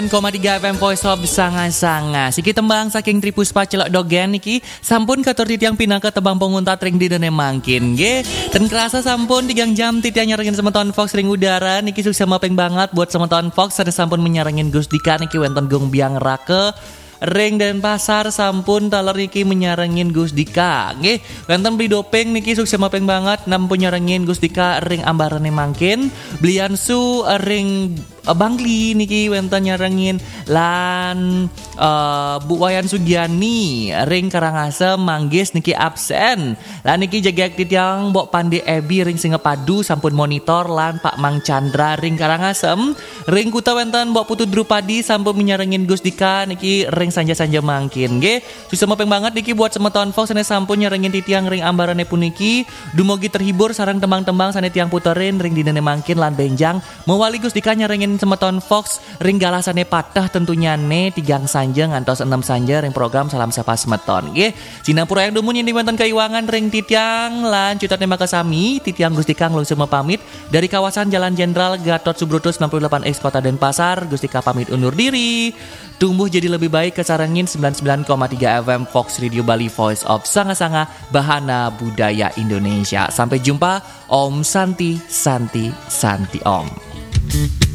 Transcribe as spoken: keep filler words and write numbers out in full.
koma tiga F M Voice of Sanga-sanga. Siki tembang saking Tripuspa celok dogen niki sampun katur titiang pinaka tebang penguntat ring di dene mangkin nggih. Dan kerasa sampun tigang jam titiang nyarengin semeton Fox ring udara niki sukses mapeng banget buat semeton Fox ada sampun menyarengin Gus Dika niki wonten Gung Biang Rake. Ring dan pasar sampun taler niki menyarengin Gus Dika nggih. Wonten beli dopeng niki sukses mapeng banget nampun nyarengin Gus Dika ring ambarane mangkin. Bliansu ring uh, Bangli niki wonten nyarengin lan uh, Bu Wayan Sugiani ring Karangasem manggis niki absen. Lan niki jagek titiang Mbok Pande Ebi ring Singapadu sampun monitor lan Pak Mang Chandra ring Karangasem. Ring Kuta wonten Mbok Putu Drupadi sampun menyarengin Gus Dika niki ring sanja-sanja mangkin nggih. Susah mapeng banget niki buat semeton Fox sane sampun nyarengin titiang ring ambarane puniki dumugi terhibur sareng tembang-tembang sane tiang puterin ring dinene mangkin lan benjang mewali Gus Dika nyarengin semeton Fox ring galasane patah tentunya ne tigang sanja ngantos enam sanja ring program Salam Sapa Semeton nggih. Sinapura yang dumun yang diwonten keiwangan ring titiang lan cutat tema kesami titiang Gus Dika langsung pamit dari kawasan Jalan Jenderal Gatot Subroto sembilan puluh delapan X Kota Denpasar. Gus Dika pamit undur diri. Tumbuh jadi lebih baik kesarengin sembilan puluh sembilan koma tiga F M Fox Radio Bali Voice of Sanga-sanga Bahana Budaya Indonesia. Sampai jumpa. Om Santi Santi Santi Om.